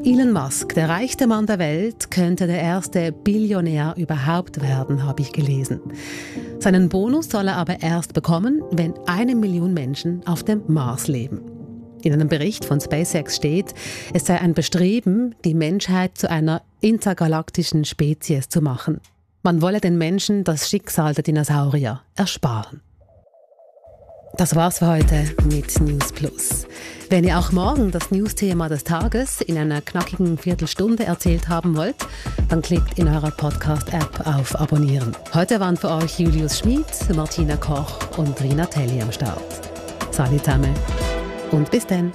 Elon Musk, der reichste Mann der Welt, könnte der erste Billionär überhaupt werden, habe ich gelesen. Seinen Bonus soll er aber erst bekommen, wenn 1 Million Menschen auf dem Mars leben. In einem Bericht von SpaceX steht, es sei ein Bestreben, die Menschheit zu einer intergalaktischen Spezies zu machen. Man wolle den Menschen das Schicksal der Dinosaurier ersparen. Das war's für heute mit News Plus. Wenn ihr auch morgen das News-Thema des Tages in einer knackigen Viertelstunde erzählt haben wollt, dann klickt in eurer Podcast-App auf Abonnieren. Heute waren für euch Julius Schmid, Martina Koch und Rina Telli am Start. Salut zusammen und bis dann.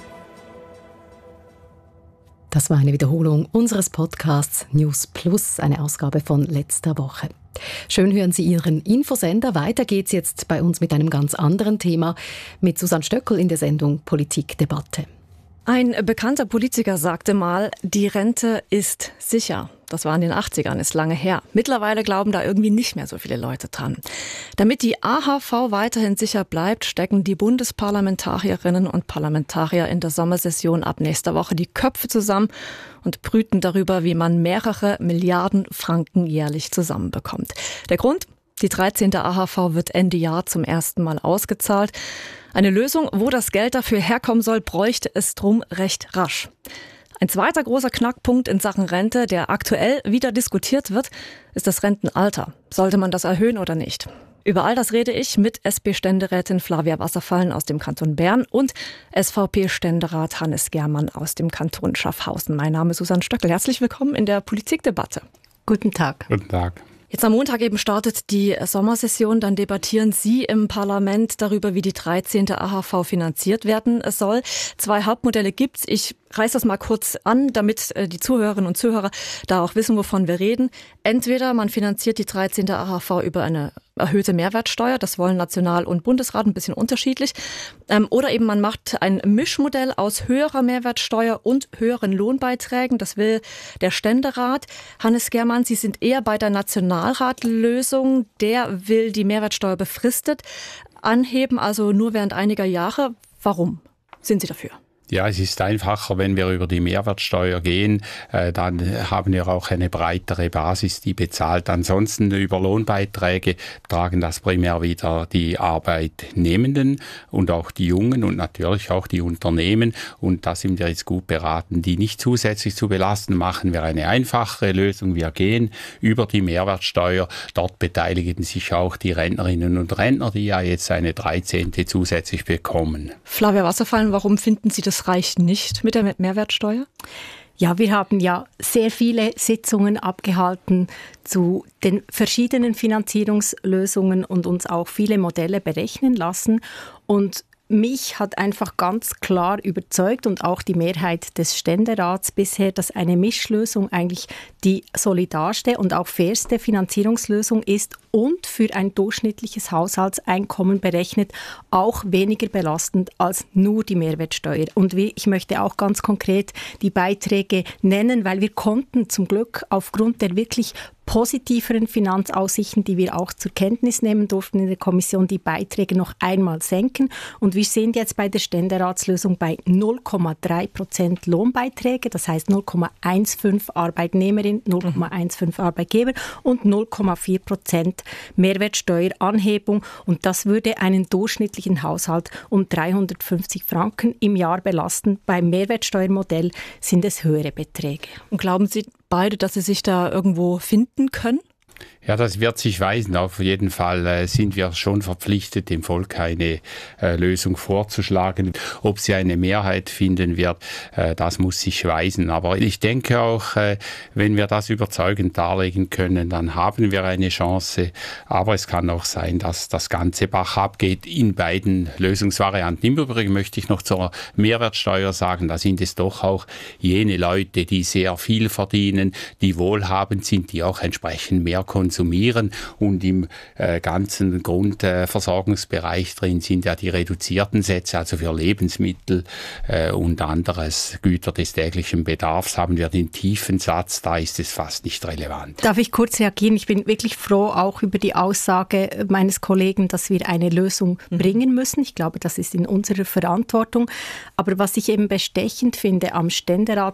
Das war eine Wiederholung unseres Podcasts News Plus, eine Ausgabe von letzter Woche. Schön hören Sie Ihren Infosender. Weiter geht's jetzt bei uns mit einem ganz anderen Thema, mit Susanne Stöckel in der Sendung Politikdebatte. Ein bekannter Politiker sagte mal, die Rente ist sicher. Das war in den 80ern, ist lange her. Mittlerweile glauben da irgendwie nicht mehr so viele Leute dran. Damit die AHV weiterhin sicher bleibt, stecken die Bundesparlamentarierinnen und Parlamentarier in der Sommersession ab nächster Woche die Köpfe zusammen und brüten darüber, wie man mehrere Milliarden Franken jährlich zusammenbekommt. Der Grund? Die 13. AHV wird Ende Jahr zum ersten Mal ausgezahlt. Eine Lösung, wo das Geld dafür herkommen soll, bräuchte es drum recht rasch. Ein zweiter großer Knackpunkt in Sachen Rente, der aktuell wieder diskutiert wird, ist das Rentenalter. Sollte man das erhöhen oder nicht? Über all das rede ich mit SP-Ständerätin Flavia Wasserfallen aus dem Kanton Bern und SVP-Ständerat Hannes Germann aus dem Kanton Schaffhausen. Mein Name ist Susanne Stöckel. Herzlich willkommen in der Politikdebatte. Guten Tag. Guten Tag. Jetzt am Montag eben startet die Sommersession, dann debattieren Sie im Parlament darüber, wie die 13. AHV finanziert werden soll. 2 Hauptmodelle gibt's. Ich reiße das mal kurz an, damit die Zuhörerinnen und Zuhörer da auch wissen, wovon wir reden. Entweder man finanziert die 13. AHV über eine erhöhte Mehrwertsteuer, das wollen National- und Bundesrat, ein bisschen unterschiedlich. Oder eben man macht ein Mischmodell aus höherer Mehrwertsteuer und höheren Lohnbeiträgen, das will der Ständerat. Hannes Germann, Sie sind eher bei der Nationalratlösung, der will die Mehrwertsteuer befristet anheben, also nur während einiger Jahre. Warum sind Sie dafür? Ja, es ist einfacher, wenn wir über die Mehrwertsteuer gehen, dann haben wir auch eine breitere Basis, die bezahlt. Ansonsten über Lohnbeiträge tragen das primär wieder die Arbeitnehmenden und auch die Jungen und natürlich auch die Unternehmen. Und da sind wir jetzt gut beraten, die nicht zusätzlich zu belasten. Machen wir eine einfachere Lösung. Wir gehen über die Mehrwertsteuer. Dort beteiligen sich auch die Rentnerinnen und Rentner, die ja jetzt eine 13. zusätzlich bekommen. Flavia Wasserfallen, warum finden Sie das reicht nicht mit der Mehrwertsteuer? Ja, wir haben ja sehr viele Sitzungen abgehalten zu den verschiedenen Finanzierungslösungen und uns auch viele Modelle berechnen lassen. Und mich hat einfach ganz klar überzeugt und auch die Mehrheit des Ständerats bisher, dass eine Mischlösung eigentlich die solidarste und auch fairste Finanzierungslösung ist und für ein durchschnittliches Haushaltseinkommen berechnet auch weniger belastend als nur die Mehrwertsteuer. Und ich möchte auch ganz konkret die Beiträge nennen, weil wir konnten zum Glück aufgrund der wirklich positiveren Finanzaussichten, die wir auch zur Kenntnis nehmen durften in der Kommission, die Beiträge noch einmal senken. Und wir sind jetzt bei der Ständeratslösung bei 0,3% Lohnbeiträge, das heißt 0,15 Arbeitnehmerin, 0,15 Arbeitgeber und 0,4% Mehrwertsteueranhebung. Und das würde einen durchschnittlichen Haushalt um 350 Franken im Jahr belasten. Beim Mehrwertsteuermodell sind es höhere Beträge. Und glauben Sie beide, dass Sie sich da irgendwo finden können? Ja, das wird sich weisen. Auf jeden Fall sind wir schon verpflichtet, dem Volk eine Lösung vorzuschlagen. Ob sie eine Mehrheit finden wird, das muss sich weisen. Aber ich denke auch, wenn wir das überzeugend darlegen können, dann haben wir eine Chance. Aber es kann auch sein, dass das Ganze Bach abgeht in beiden Lösungsvarianten. Im Übrigen möchte ich noch zur Mehrwertsteuer sagen, da sind es doch auch jene Leute, die sehr viel verdienen, die wohlhabend sind, die auch entsprechend mehr konsumieren. Und im ganzen Grundversorgungsbereich drin sind ja die reduzierten Sätze, also für Lebensmittel und anderes Güter des täglichen Bedarfs haben wir den tiefen Satz, da ist es fast nicht relevant. Darf ich kurz reagieren? Ich bin wirklich froh auch über die Aussage meines Kollegen, dass wir eine Lösung bringen müssen. Ich glaube, das ist in unserer Verantwortung. Aber was ich eben bestechend finde am Ständerat,